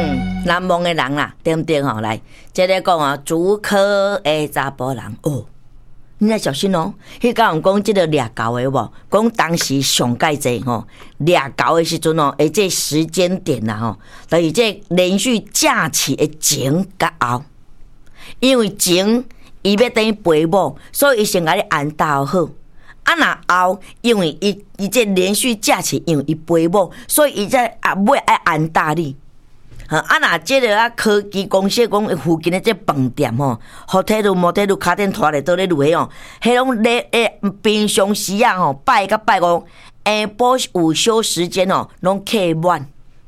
南蒙的人啦，对不对吼？来，这个讲啊，竹科的查甫人哦，你要小心哦。迄个人讲，这个掠狗的无，讲当时上介济吼，掠狗的时阵哦，这时间点啦吼，就是这连续假期的前甲后，因为前伊要等于陪某，所以伊先甲你安搭好。啊，若后，因为伊这连续假期，因为伊陪某，所以伊这尾爱安搭你。啊，若这个啊科技公司讲附近的这饭店吼，hotel、motel、卡店拖咧倒咧落去哦，迄拢咧平常时啊吼，拜甲拜五，下晡午休时间哦，拢客满。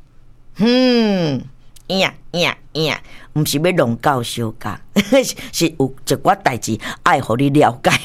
毋是要弄到休假，是有一寡代志爱互你了解。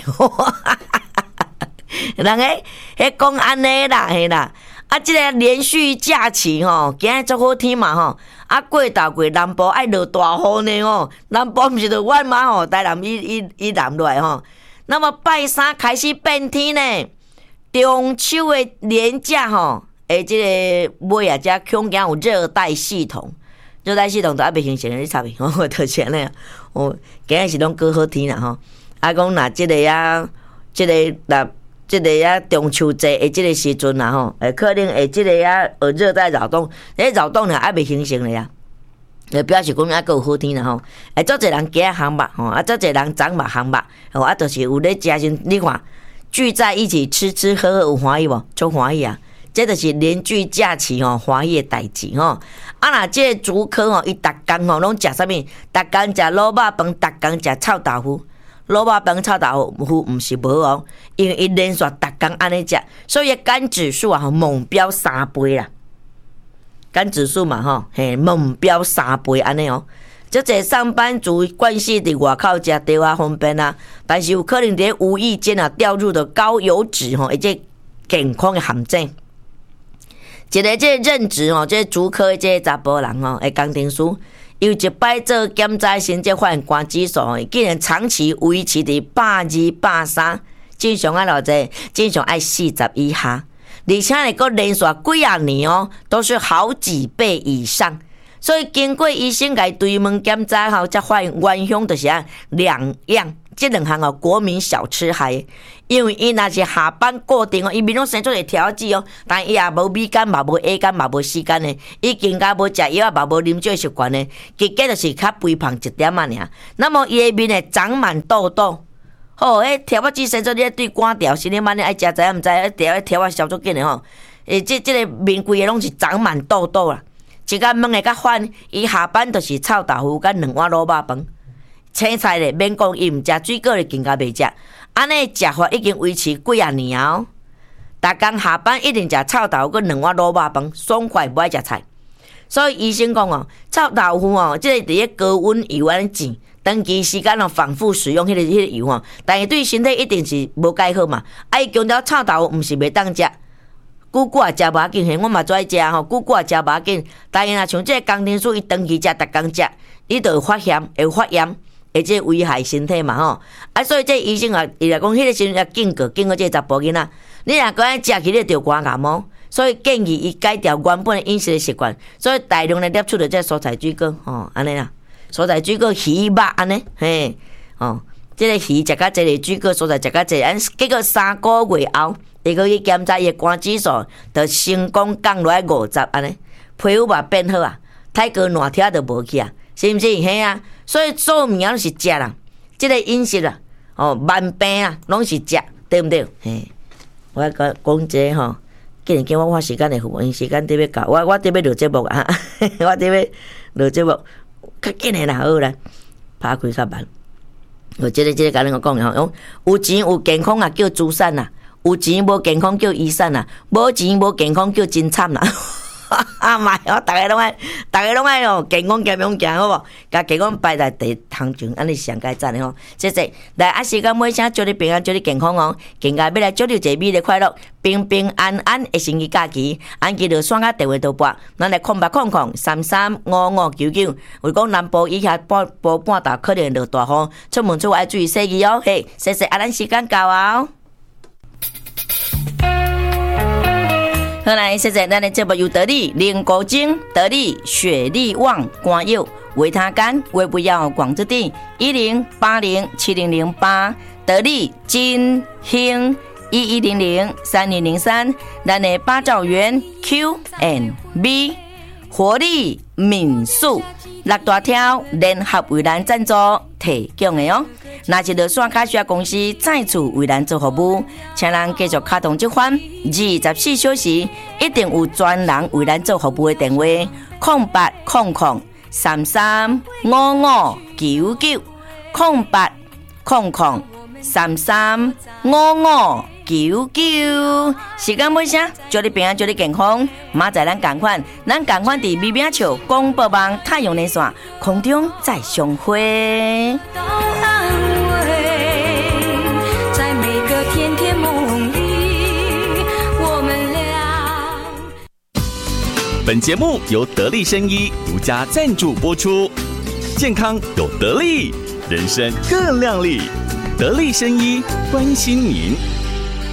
人迄讲安尼啦，嘿啦，啊，这个连续假期吼，今日足好天嘛吼，啊过头过南部爱落大雨呢吼，南部毋是落阮嘛吼，台南伊南落来吼，那么拜三开始变天呢，中秋的连假吼，这个尾啊，遮恐惊有热带系统都还未形成，你插咪？我头前咧，今日是拢过好天啦吼，啊讲若这个啊，这个中秋节的这个时阵啦吼，可能会这个热带扰动，扰动呢还未形成咧呀，就表示讲还有好天啦吼。足侪人加项目吼，足侪人长目项目，就是有咧食时，你看聚在一起吃喝喝有欢喜无？足欢喜啊！这就是连续假期吼，欢喜的代志吼。若这个竹科吼，伊逐工吼拢食啥物？逐工食卤肉饭，逐工食臭豆腐。卤肉饭、臭豆腐毋是无哦，因为伊连续逐工安尼食，所以肝指数啊猛飙3倍啦。肝指数嘛吼，猛飙3倍安尼哦。即个上班族惯习伫外口食对啊方便啊，但是有可能伫无意间掉入的高油脂吼，即健康的陷阱。一个即任职吼，即竹科即查甫人吼，工程师。有一摆做检查成绩发现肝指数竟然长期维持伫120、130，正常爱偌济？正常爱40以下，而且呢，佫连续几啊年哦，都是好几倍以上。所以经过医生来对门检查后，才发现原凶就是2样，这2项国民小吃害。因为伊若是下班固定伊面拢生出来调剂但伊也无米干，嘛无 A 干，嘛无 C 干呢，已经甲无食药，嘛无啉酒习惯呢，结果就是较肥胖一点尔。那么伊的面呢长满痘痘，调仔剂生出来对肝调，是你慢点爱食知影毋知？调仔消足紧的吼，这个面规个拢是长满痘痘啦。一个问的较反，伊下班就是臭豆腐甲2碗卤肉饭，青菜咧免讲，伊毋食水果咧更加袂食。安尼食法已经维持几啊年哦。逐工下班一定食臭豆腐跟2碗卤肉饭，爽快不爱食菜。所以医生讲臭豆腐这个伫咧高温油安尼煎，长期时间反复使用迄个油但是对身体一定是无介好嘛。伊强调臭豆腐毋是袂当食，久久也食无要紧，我嘛最爱食久久也食无要紧。但是若像这个工程师，伊长期食，逐工食，伊就会发炎，会发炎。这危害身体嘛吼，所以这医生伊来讲，迄个时阵要警告这个查甫囡仔，你若搁爱食起咧着肝癌哦，所以建议伊改掉原本的饮食的习惯，所以大量的摄取着这蔬菜水果安尼啦，蔬菜水果鱼肉安尼这个鱼食较济咧，水果蔬菜食较济，结果3个月后，伊个去检查伊的肝指数，就成功降落来50安尼，皮肤嘛变好啊，体格烂条就无去啊，是毋是？嘿啊。所以做物拢是食啦，这个饮食啦，慢病啊，拢是食，对不对？我讲这个既然叫我花时间来付，因时间得要到，我得要录节目啊，我得要录节目，较紧的啦，好啦，拍开较慢。这个甲恁讲有钱有健康啊，叫珠散啦；有钱无健康叫医散啦；无钱无健康叫真惨啦。妈哦，大家拢爱健康健康行好无？甲健康摆在第头前，安尼上该赞的吼。谢谢，来时间尾声，祝你平安，祝你健康哦。更加要来祝你一个美丽快乐、平平安安的星期假期。按记得选个电话图拨，咱来0800335599。为讲南部以下半岛可能落大风，出门出外注意洗衣哦。嘿，谢谢，咱时间到啊。 好来，现在咱的节目由得力灵骨精、得力雪力旺肝药、维他肝、胃不药广之地10807008，得力金兴11003203，咱的八兆元 Q&B 活力民宿六大条联合为咱赞助提供的哦。那一个线卡需要公司再次为咱做服务，请咱继续卡动这款24小时一定有专人为咱做服务的电话0800335599 0800335599。时间尾声，祝你平安，祝你健康。明仔咱同款伫美美笑广播网太阳连线空中再相会。在每个甜甜梦里，我们俩。 本节目由得力生医独家赞助播出，健康有得力，人生更亮丽。得力生医关心您。